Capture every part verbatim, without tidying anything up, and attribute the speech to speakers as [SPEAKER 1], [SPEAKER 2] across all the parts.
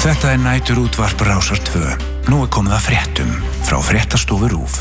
[SPEAKER 1] Þetta er nætur útvarp Rásar tvö. Nú er komið að fréttum frá Fréttastofu RÚV.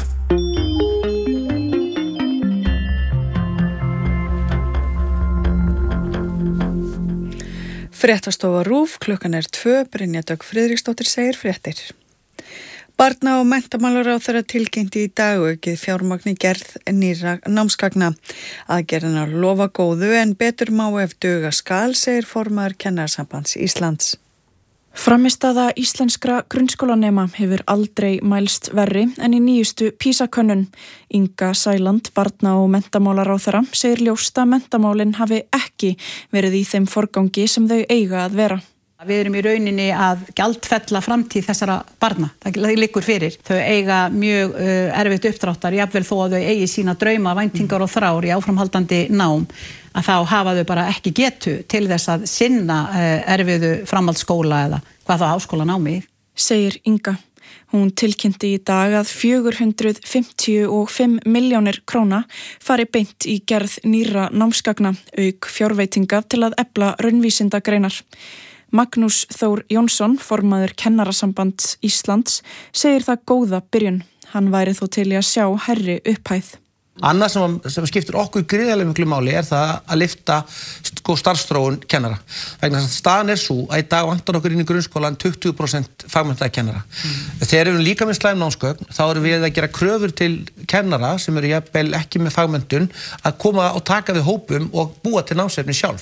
[SPEAKER 2] Fréttastofa RÚV, klukkan er tvö, Brynja Dögg Friðriksdóttir segir fréttir. Barna- og menntamálaráðherra tilkynnti í dag aukið fjármagni gerð nýrra námsgagna. Aðgerðina lofa góðu en betur má ef duga skal, segir formaður Kennarasambands Íslands.
[SPEAKER 3] Frammistaða íslenskra grunnskólanema hefur aldrei mælst verri en í nýjustu PISA-könnun. Inga Sæland, barna- og menntamálaráðherra, segir ljóst að menntamálin hafi ekki verið í þeim forgangi sem þau eiga að vera.
[SPEAKER 4] Við erum í rauninni að gjaldfella framtíð þessara barna. Það liggur fyrir. Þau eiga mjög uh, erfitt uppdráttar, jafnvel þó að þau eigi sína drauma, væntingar og þrár í áframhaldandi nám, að þá hafa þau bara ekki getu til þess að sinna uh, erfiðu framhaldsskóla eða hvað þá háskólanámi.
[SPEAKER 3] Segir Inga. Hún tilkynnti í dag að fjögur hundruð fimmtíu og fimm milljónir króna fari beint í gerð nýrra námsgagna, auk fjárveitinga til að efla raunvísindagreinar. Magnús Þór Jónsson, formaður Kennarasambands Íslands, segir það góða byrjun. Hann væri þó til í að sjá hærri upphæð.
[SPEAKER 5] Annað sem, sem skiptir okkur gríðarlega miklu máli er það að lyfta sko, starfsþróun kennara. Vegna þess að staðan er svo að í dag vantar okkur inn í grunnskólan tuttugu prósent fagmenntaða kennara. Mm. Þegar við erum líka með slæm námsgögn, þá erum við að gera kröfur til kennara sem eru jafnvel ekki með fagmenntun að koma og taka við hópum og búa til námsefni sjálf.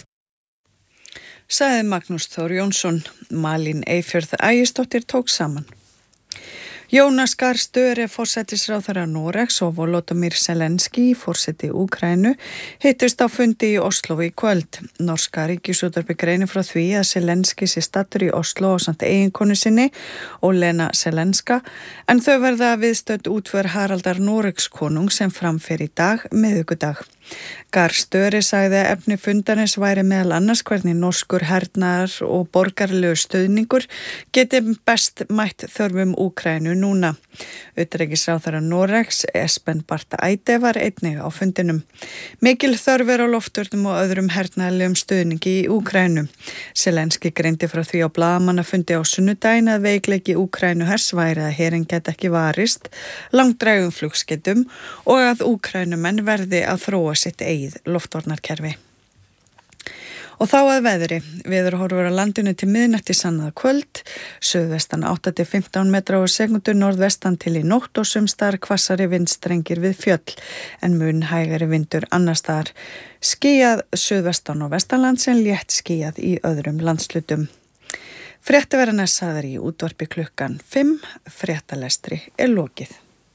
[SPEAKER 2] Sagði Magnús Þór Jónsson. Malín Eyfjörð Ægisdóttir tók saman. Jónas Gahr Støre, forsætisráðherra Noregs, og Volodymyr Zelensky, forseti Úkraínu, hittust á fundi í Oslo í kvöld. Norska ríkisútvarpið greinir frá því að Zelensky sé staddur í Oslo ásamt eiginkonu sinni, Olena Zelenska, en þau verða viðstödd útför Haraldar Noregskonung sem framfer í dag, miðvikudag. Gahr Støre sagði að efni fundarins væri meðal annars hvernig norskur hernaðar og borgaralegur stuðningur geti best mætt þörfum Úkraínu núna. Utanríkisráðherra Noregs, Espen Barth Eide, var einnig á fundinum. Mikil þörf er á loftvörnum og öðrum hernaðarlegum stuðningi í Úkraínu. Zelensky greindi frá því á blaðamannafundi á sunnudaginn að veikleiki Úkraínu hers væri að herinn geti ekki varist langdrægum flugskeytum og að Úkraínumenn verði að þróa sitt eigið loftvarnarkerfi. Og þá að veðri. Veðurhorfur á landinu til miðnætti sannaða kvöld, suðvestan átta til fimmtán metra á sekundu, norðvestan til í nótt og sumstaðar hvassari vindstrengir við fjöll, en mun hægari vindur annars staðar. Skýjað suðvestan og vestanlands en létt skýjað í öðrum landslutum. Fréttaverðarnar sagðar í útvarpi klukkan fimm, fréttalestri er lokið.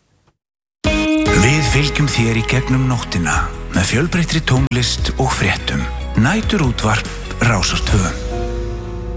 [SPEAKER 1] Við fylgjum þér í gegnum nóttina með fjölbreyttri tónlist og fréttum. Nætur útvarp Rásar tvö.